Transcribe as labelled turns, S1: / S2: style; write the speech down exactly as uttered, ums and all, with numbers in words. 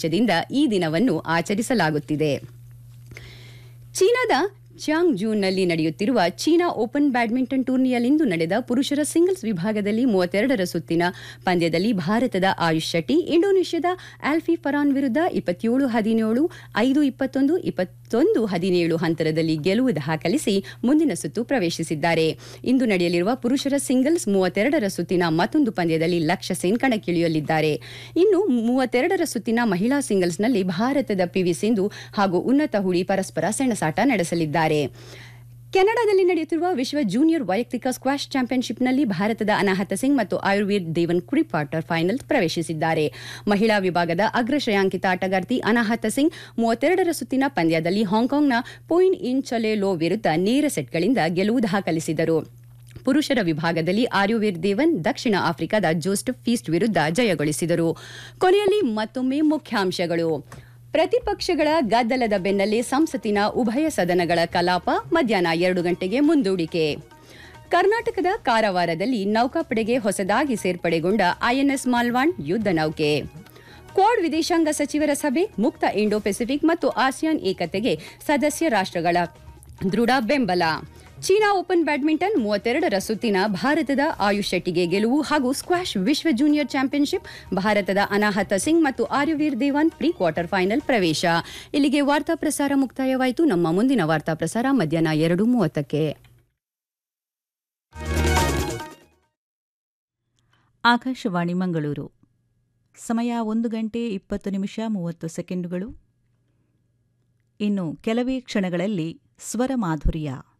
S1: ವರ್ಷದಿಂದ ಈ ದಿನವನ್ನು ಆಚರಿಸಲಾಗುತ್ತಿದೆ. ಚೀನಾದ ಚಾಂಗ್ಜೂನಲ್ಲಿ ನಡೆಯುತ್ತಿರುವ ಚೀನಾ ಓಪನ್ ಬ್ಯಾಡ್ಮಿಂಟನ್ ಟೂರ್ನಿಯಲ್ಲಿಂದು ನಡೆದ ಪುರುಷರ ಸಿಂಗಲ್ಸ್ ವಿಭಾಗದಲ್ಲಿ ಮೂವತ್ತೆರಡರ ಸುತ್ತಿನ ಪಂದ್ಯದಲ್ಲಿ ಭಾರತದ ಆಯುಷ್ ಶೆಟ್ಟಿ ಇಂಡೋನೇಷ್ಯಾದ ಆಲ್ಫಿ ಫರಾನ್ ವಿರುದ್ಧ ಇಪ್ಪತ್ತೇಳು ಹದಿನೇಳು ಐದು ಇಪ್ಪತ್ತೊಂದು ಇಪ್ಪತ್ತೊಂದು ಹದಿನೇಳು ಹಂತರದಲ್ಲಿ ಗೆಲುವು ದಾಖಲಿಸಿ ಮುಂದಿನ ಸುತ್ತು ಪ್ರವೇಶಿಸಿದ್ದಾರೆ. ಇಂದು ನಡೆಯಲಿರುವ ಪುರುಷರ ಸಿಂಗಲ್ಸ್ ಮೂವತ್ತೆರಡರ ಸುತ್ತಿನ ಮತ್ತೊಂದು ಪಂದ್ಯದಲ್ಲಿ ಲಕ್ಷ್ಯ ಸೇನ್ ಕಣಕ್ಕಿಳಿಯಲಿದ್ದಾರೆ. ಇನ್ನು ಮೂವತ್ತೆರಡರ ಸುತ್ತಿನ ಮಹಿಳಾ ಸಿಂಗಲ್ಸ್ನಲ್ಲಿ ಭಾರತದ ಪಿವಿ ಸಿಂಧು ಹಾಗೂ ಉನ್ನತ ಹುಡಿ ಪರಸ್ಪರ ಸೆಣಸಾಟ ನಡೆಸಲಿದ್ದಾರೆ. ಕೆನಡಾದಲ್ಲಿ ನಡೆಯುತ್ತಿರುವ ವಿಶ್ವ ಜೂನಿಯರ್ ವೈಯಕ್ತಿಕ ಸ್ಕ್ವಾಷ್ ಚಾಂಪಿಯನ್ಶಿಪ್ನಲ್ಲಿ ಭಾರತದ ಅನಾಹತ ಸಿಂಗ್ ಮತ್ತು ಆಯುರ್ವೇದ್ ದೇವನ್ ಕುರಿ ಕ್ವಾರ್ಟರ್ ಫೈನಲ್ ಪ್ರವೇಶಿಸಿದ್ದಾರೆ. ಮಹಿಳಾ ವಿಭಾಗದ ಅಗ್ರ ಶ್ರೇಯಾಂಕಿತ ಆಟಗಾರ್ತಿ ಅನಾಹತ ಸಿಂಗ್ ಮೂವತ್ತೆರಡರ ಸುತ್ತಿನ ಪಂದ್ಯದಲ್ಲಿ ಹಾಂಕಾಂಗ್ನ ಪೋಯಿನ್ ಇನ್ ಚೊಲೆಲೋ ವಿರುದ್ಧ ನೇರ ಸೆಟ್ಗಳಿಂದ ಗೆಲುವು ದಾಖಲಿಸಿದರು. ಪುರುಷರ ವಿಭಾಗದಲ್ಲಿ ಆರ್ಯುವೀರ್ ದೇವನ್ ದಕ್ಷಿಣ ಆಫ್ರಿಕಾದ ಜೋಸ್ಟಫ್ ಫೀಸ್ಟ್ ವಿರುದ್ಧ ಜಯಗಳಿಸಿದರು. ಕೊನೆಯಲ್ಲಿ ಮತ್ತೊಮ್ಮೆ ಮುಖ್ಯಾಂಶಗಳು. ಪ್ರತಿಪಕ್ಷಗಳ ಗದ್ದಲದ ಬೆನ್ನಲ್ಲೇ ಸಂಸತ್ತಿನ ಉಭಯ ಸದನಗಳ ಕಲಾಪ ಮಧ್ಯಾಹ್ನ ಎರಡು ಗಂಟೆಗೆ ಮುಂದೂಡಿಕೆ. ಕರ್ನಾಟಕದ ಕಾರವಾರದಲ್ಲಿ ನೌಕಾಪಡೆಗೆ ಹೊಸದಾಗಿ ಸೇರ್ಪಡೆಗೊಂಡ ಐಎನ್ಎಸ್ ಮಾಲ್ವಾಂಡ್ ಯುದ್ಧ ನೌಕೆ. ಕ್ವಾಡ್ ವಿದೇಶಾಂಗ ಸಚಿವರ ಸಭೆ, ಮುಕ್ತ ಇಂಡೋ ಪೆಸಿಫಿಕ್ ಮತ್ತು ಆಸಿಯಾನ್ ಏಕತೆಗೆ ಸದಸ್ಯ ರಾಷ್ಟ್ರಗಳ ದೃಢ ಬೆಂಬಲ. ಚೀನಾ ಓಪನ್ ಬ್ಯಾಡ್ಮಿಂಟನ್ ಮೂವತ್ತೆರಡರ ಸುತ್ತಿನ ಭಾರತದ ಆಯುಷ್ ಶೆಟ್ಟಿಗೆ ಗೆಲುವು ಹಾಗೂ ಸ್ಕ್ವಾಷ್ ವಿಶ್ವ ಜೂನಿಯರ್ ಚಾಂಪಿಯನ್ಶಿಪ್ ಭಾರತದ ಅನಾಹತ ಸಿಂಗ್ ಮತ್ತು ಆರ್ಯುವೀರ್ ದೇವಾನ್ ಪ್ರೀ ಕ್ವಾರ್ಟರ್ ಫೈನಲ್ ಪ್ರವೇಶ. ಇಲ್ಲಿಗೆ ವಾರ್ತಾ ಪ್ರಸಾರ ಮುಕ್ತಾಯವಾಯಿತು. ನಮ್ಮ ಮುಂದಿನ ವಾರ್ತಾ ಪ್ರಸಾರ ಮಧ್ಯಾಹ್ನ ಎರಡು ಮೂವತ್ತಕ್ಕೆ.
S2: ಆಕಾಶವಾಣಿ ಮಂಗಳೂರು. ಸಮಯ ಒಂದು ಗಂಟೆ ಇಪ್ಪತ್ತು ನಿಮಿಷ ಮೂವತ್ತು ಸೆಕೆಂಡುಗಳು. ಇನ್ನು ಕೆಲವೇ ಕ್ಷಣಗಳಲ್ಲಿ ಸ್ವರ ಮಾಧುರ್ಯ.